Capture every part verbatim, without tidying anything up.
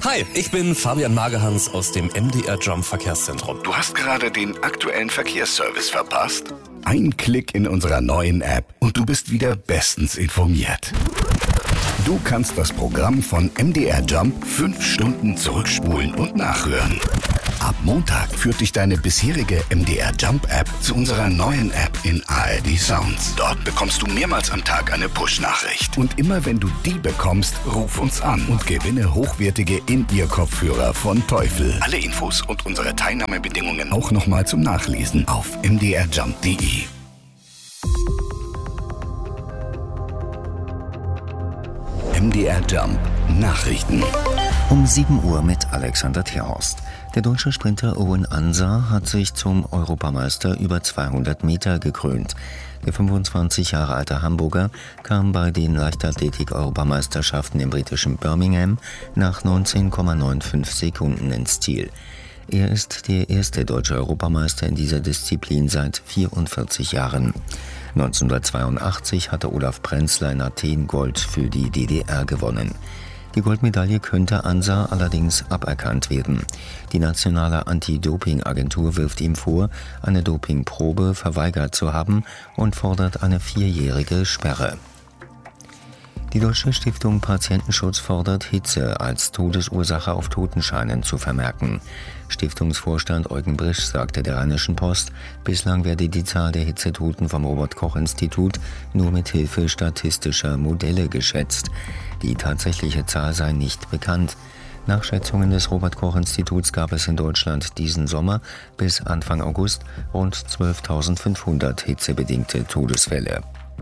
Hi, ich bin Fabian Magehans aus dem M D R Jump Verkehrszentrum. Du hast gerade den aktuellen Verkehrsservice verpasst? Ein Klick in unserer neuen App und du bist wieder bestens informiert. Du kannst das Programm von M D R Jump fünf Stunden zurückspulen und nachhören. Ab Montag führt dich deine bisherige M D R Jump App zu unserer neuen App in A R D Sounds. Dort bekommst du mehrmals am Tag eine Push-Nachricht. Und immer wenn du die bekommst, ruf uns an und gewinne hochwertige In-Ear-Kopfhörer von Teufel. Alle Infos und unsere Teilnahmebedingungen auch nochmal zum Nachlesen auf m d r jump punkt d e. M D R Jump Nachrichten. Um sieben Uhr mit Alexander Terhorst. Der deutsche Sprinter Owen Ansah hat sich zum Europameister über zweihundert Meter gekrönt. Der fünfundzwanzig Jahre alte Hamburger kam bei den Leichtathletik-Europameisterschaften im britischen Birmingham nach neunzehn Komma fünfundneunzig Sekunden ins Ziel. Er ist der erste deutsche Europameister in dieser Disziplin seit vierundvierzig Jahren. neunzehnhundertzweiundachtzig hatte Olaf Prenzler in Athen Gold für die D D R gewonnen. Die Goldmedaille könnte Ansah allerdings aberkannt werden. Die nationale Anti-Doping-Agentur wirft ihm vor, eine Dopingprobe verweigert zu haben und fordert eine vierjährige Sperre. Die Deutsche Stiftung Patientenschutz fordert, Hitze als Todesursache auf Totenscheinen zu vermerken. Stiftungsvorstand Eugen Brisch sagte der Rheinischen Post, bislang werde die Zahl der Hitzetoten vom Robert-Koch-Institut nur mit Hilfe statistischer Modelle geschätzt. Die tatsächliche Zahl sei nicht bekannt. Nach Schätzungen des Robert-Koch-Instituts gab es in Deutschland diesen Sommer bis Anfang August rund zwölftausendfünfhundert hitzebedingte Todesfälle.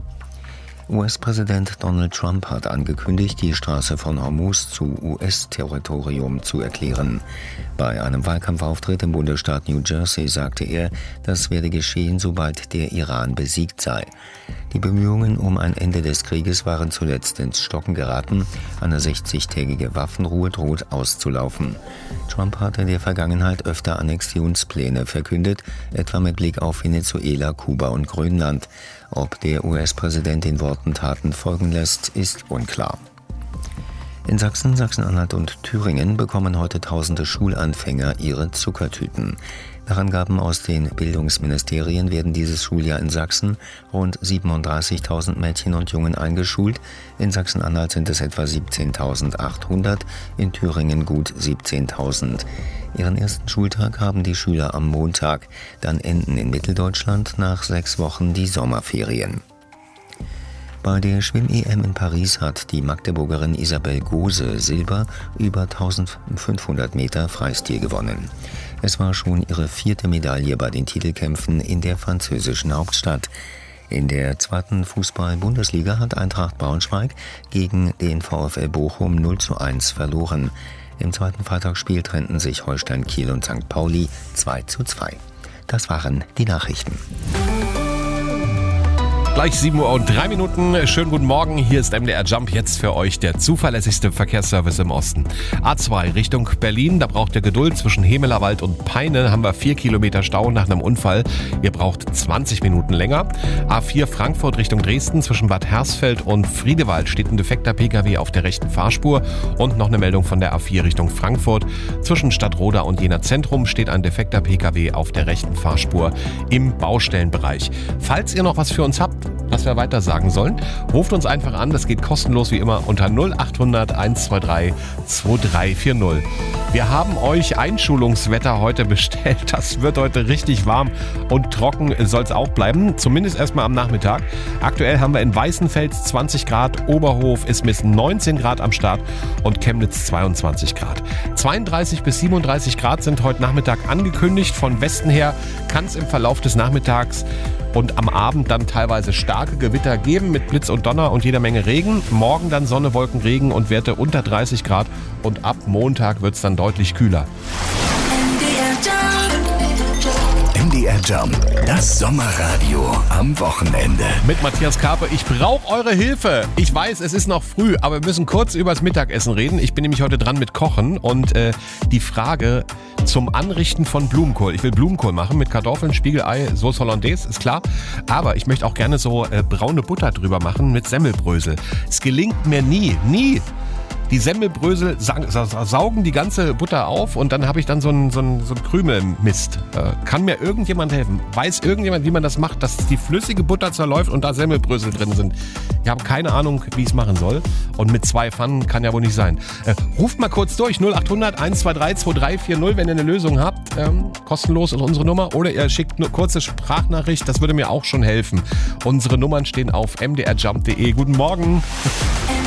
U S-Präsident Donald Trump hat angekündigt, die Straße von Hormuz zu U S-Territorium zu erklären. Bei einem Wahlkampfauftritt im Bundesstaat New Jersey sagte er, das werde geschehen, sobald der Iran besiegt sei. Die Bemühungen um ein Ende des Krieges waren zuletzt ins Stocken geraten. Eine sechzigtägige Waffenruhe droht auszulaufen. Trump hatte in der Vergangenheit öfter Annexionspläne verkündet, etwa mit Blick auf Venezuela, Kuba und Grönland. Ob der U S-Präsident den Worten Taten folgen lässt, ist unklar. In Sachsen, Sachsen-Anhalt und Thüringen bekommen heute tausende Schulanfänger ihre Zuckertüten. Nach Angaben aus den Bildungsministerien werden dieses Schuljahr in Sachsen rund siebenunddreißigtausend Mädchen und Jungen eingeschult. In Sachsen-Anhalt sind es etwa siebzehntausendachthundert, in Thüringen gut siebzehntausend. Ihren ersten Schultag haben die Schüler am Montag. Dann enden in Mitteldeutschland nach sechs Wochen die Sommerferien. Bei der Schwimm-E M in Paris hat die Magdeburgerin Isabel Gose Silber über eintausendfünfhundert Meter Freistil gewonnen. Es war schon ihre vierte Medaille bei den Titelkämpfen in der französischen Hauptstadt. In der zweiten Fußball-Bundesliga hat Eintracht Braunschweig gegen den VfL Bochum null zu eins verloren. Im zweiten Freitagsspiel trennten sich Holstein Kiel und Sankt Pauli zwei zu zwei. Das waren die Nachrichten. Gleich sieben Uhr und drei Minuten. Schönen guten Morgen. Hier ist M D R Jump, jetzt für euch der zuverlässigste Verkehrsservice im Osten. A zwei Richtung Berlin, da braucht ihr Geduld. Zwischen Hemelerwald und Peine haben wir vier Kilometer Stau nach einem Unfall. Ihr braucht zwanzig Minuten länger. A vier Frankfurt Richtung Dresden, zwischen Bad Hersfeld und Friedewald steht ein defekter Pkw auf der rechten Fahrspur. Und noch eine Meldung von der A vier Richtung Frankfurt. Zwischen Stadtroda und Jena Zentrum steht ein defekter Pkw auf der rechten Fahrspur im Baustellenbereich. Falls ihr noch was für uns habt, was wir weiter sagen sollen, ruft uns einfach an. Das geht kostenlos wie immer unter null acht hundert eins zwei drei zwei drei vier null. Wir haben euch Einschulungswetter heute bestellt. Das wird heute richtig warm und trocken soll es auch bleiben. Zumindest erstmal am Nachmittag. Aktuell haben wir in Weißenfels zwanzig Grad, Oberhof ist bis neunzehn Grad am Start und Chemnitz zweiundzwanzig Grad. zweiunddreißig bis siebenunddreißig Grad sind heute Nachmittag angekündigt. Von Westen her kann es im Verlauf des Nachmittags und am Abend dann teilweise starke Gewitter geben mit Blitz und Donner und jeder Menge Regen. Morgen dann Sonne, Wolken, Regen und Werte unter dreißig Grad und ab Montag wird es dann deutlich kühler. M D R Jump, das Sommerradio am Wochenende. Mit Matthias Karpe, ich brauche eure Hilfe. Ich weiß, es ist noch früh, aber wir müssen kurz übers Mittagessen reden. Ich bin nämlich heute dran mit Kochen und äh, die Frage zum Anrichten von Blumenkohl. Ich will Blumenkohl machen mit Kartoffeln, Spiegelei, Sauce Hollandaise, ist klar. Aber ich möchte auch gerne so äh, braune Butter drüber machen mit Semmelbrösel. Es gelingt mir nie, nie. Die Semmelbrösel sa- sa- saugen die ganze Butter auf und dann habe ich dann so einen so einen- so einen Krümelmist. Äh, kann mir irgendjemand helfen? Weiß irgendjemand, wie man das macht, dass die flüssige Butter zerläuft und da Semmelbrösel drin sind? Ich habe keine Ahnung, wie ich es machen soll. Und mit zwei Pfannen kann ja wohl nicht sein. Äh, ruft mal kurz durch, null acht hundert eins zwei drei zwei drei vier null, wenn ihr eine Lösung habt. Ähm, kostenlos ist unsere Nummer. Oder ihr schickt eine kurze Sprachnachricht, das würde mir auch schon helfen. Unsere Nummern stehen auf m d r jump punkt d e. Guten Morgen.